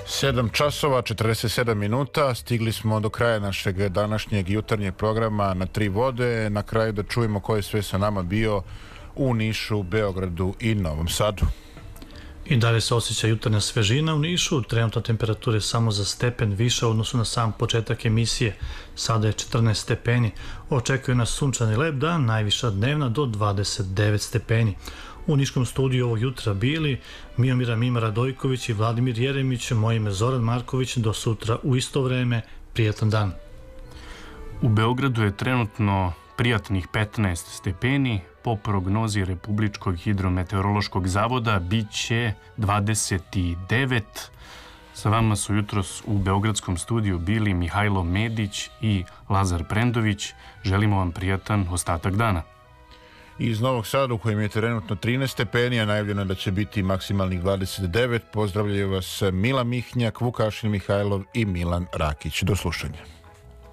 7 časova, 47 minuta, stigli smo do kraja našeg današnjeg jutarnjeg programa Na tri vode. Na kraju da čujemo ko je sve sa nama bio u Nišu, Beogradu i Novom Sadu. I dalje se osjeća jutarnja svežina u Nišu, trenutna temperatura je samo za stepen više u odnosu na sam početak emisije. Sada je 14 stepeni, očekuje nas sunčani lep dan, najviša dnevna do 29 stepeni. U Niškom studiju ovog jutra bili Miomira Mima Radojković i Vladimir Jeremić, moje ime Zoran Marković, do sutra u isto vreme, prijatan dan. U Beogradu je trenutno prijatnih 15 stepeni, po prognozi Republičkog hidrometeorološkog zavoda bit će 29. Sa vama su jutros u Beogradskom studiju bili Mihajlo Medić i Lazar Prendović. Želimo vam prijatan ostatak dana. Iz Novog Sada, u kojem je trenutno 13 stepeni, a najavljeno da će biti maksimalnih 29, pozdravljaju vas Mila Mihnjak, Vukašin Mihajlov i Milan Rakić. Do slušanja.